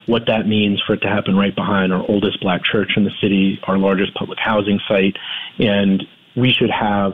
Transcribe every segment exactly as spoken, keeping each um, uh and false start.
what that means for it to happen right behind our oldest black church in the city, our largest public housing site. And we should have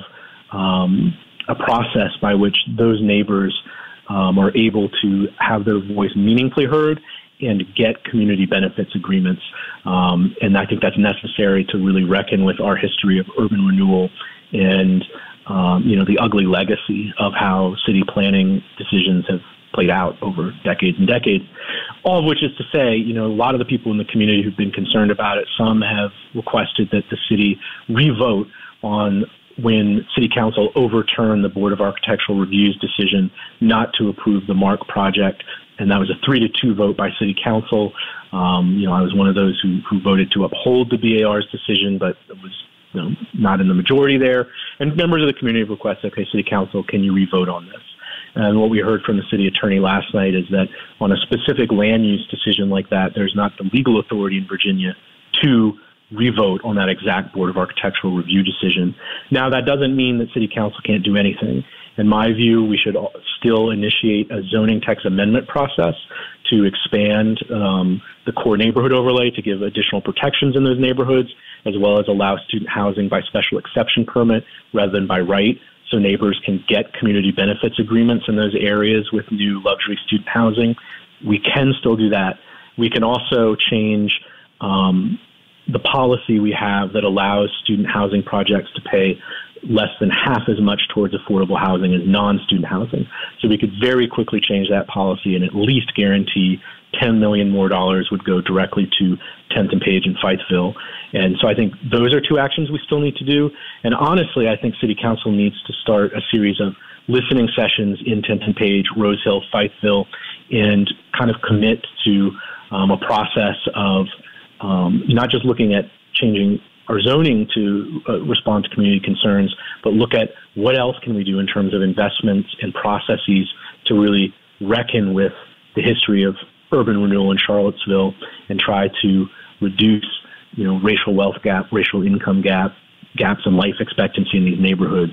um, a process by which those neighbors um, are able to have their voice meaningfully heard and get community benefits agreements. Um, and I think that's necessary to really reckon with our history of urban renewal and, um, you know, the ugly legacy of how city planning decisions have played out over decades and decades. All of which is to say, you know, a lot of the people in the community who've been concerned about it, some have requested that the city revote on when City Council overturned the Board of Architectural Review's decision not to approve the MARC project. And that was a three to two vote by City Council. Um, you know, I was one of those who, who voted to uphold the B A R's decision, but it was you know, not in the majority there. And members of the community have requested, okay, City Council, can you re-vote on this? And what we heard from the city attorney last night is that on a specific land use decision like that, there's not the legal authority in Virginia to re-vote on that exact Board of Architectural Review decision. Now, that doesn't mean that City Council can't do anything. In my view, we should still initiate a zoning text amendment process to expand um, the core neighborhood overlay to give additional protections in those neighborhoods, as well as allow student housing by special exception permit rather than by right, so neighbors can get community benefits agreements in those areas with new luxury student housing. We can still do that. We can also change um, the policy we have that allows student housing projects to pay less than half as much towards affordable housing as non-student housing. So we could very quickly change that policy and at least guarantee ten million dollars more dollars would go directly to tenth and Page and Fitesville. And so I think those are two actions we still need to do. And honestly, I think City Council needs to start a series of listening sessions in tenth and Page, Rose Hill, Fitesville, and kind of commit to um, a process of um, not just looking at changing our zoning to uh, respond to community concerns, but look at what else can we do in terms of investments and processes to really reckon with the history of urban renewal in Charlottesville and try to reduce, you know, racial wealth gap, racial income gap, gaps in life expectancy in these neighborhoods.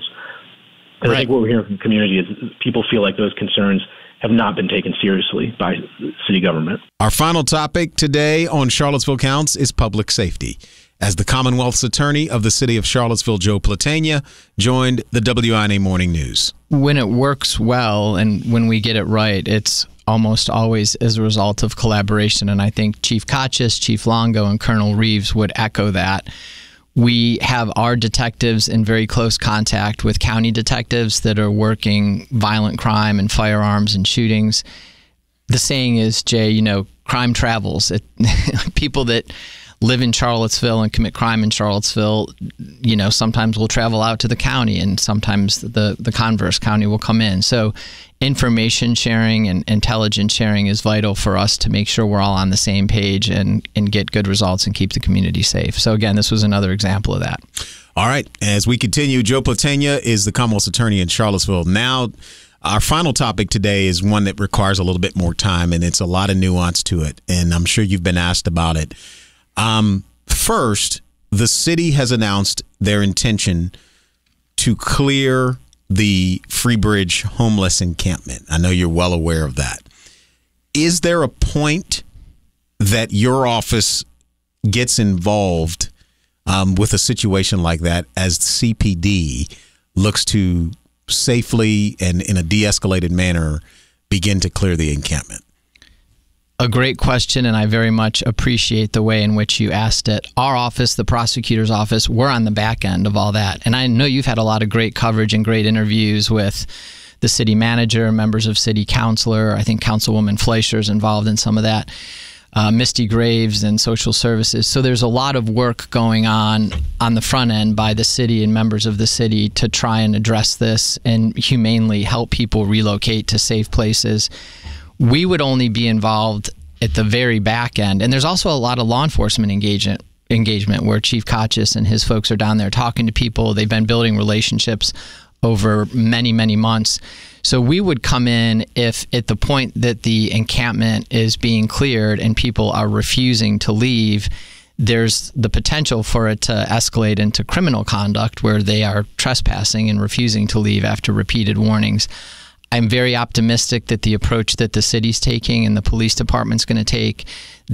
And right. I think what we're hearing from the community is people feel like those concerns have not been taken seriously by city government. Our final topic today on Charlottesville Counts is public safety, as the Commonwealth's attorney of the city of Charlottesville, Joe Platania, joined the W I N A Morning News. When it works well and when we get it right, it's almost always as a result of collaboration. And I think Chief Kotchis, Chief Longo, and Colonel Reeves would echo that. We have our detectives in very close contact with county detectives that are working violent crime and firearms and shootings. The saying is, Jay, you know, crime travels. It, people that live in Charlottesville and commit crime in Charlottesville, you know, sometimes will travel out to the county and sometimes the, the converse county will come in. So information sharing and intelligence sharing is vital for us to make sure we're all on the same page and, and get good results and keep the community safe. So again, this was another example of that. All right. As we continue, Joe Platania is the Commonwealth's attorney in Charlottesville. Now, our final topic today is one that requires a little bit more time, and it's a lot of nuance to it. And I'm sure you've been asked about it. Um, first, the city has announced their intention to clear the Freebridge homeless encampment. I know you're well aware of that. Is there a point that your office gets involved um, with a situation like that as C P D looks to safely and in a de-escalated manner begin to clear the encampment? A great question, and I very much appreciate the way in which you asked it. Our office, the prosecutor's office, we're on the back end of all that. And I know you've had a lot of great coverage and great interviews with the city manager, members of city councilor. I think Councilwoman Fleischer is involved in some of that. Uh, Misty Graves and social services. So there's a lot of work going on on the front end by the city and members of the city to try and address this and humanely help people relocate to safe places. We would only be involved at the very back end. And there's also a lot of law enforcement engagement engagement where Chief Kotchis and his folks are down there talking to people. They've been building relationships over many, many months. So we would come in if at the point that the encampment is being cleared and people are refusing to leave, there's the potential for it to escalate into criminal conduct where they are trespassing and refusing to leave after repeated warnings. I'm very optimistic that the approach that the city's taking and the police department's going to take,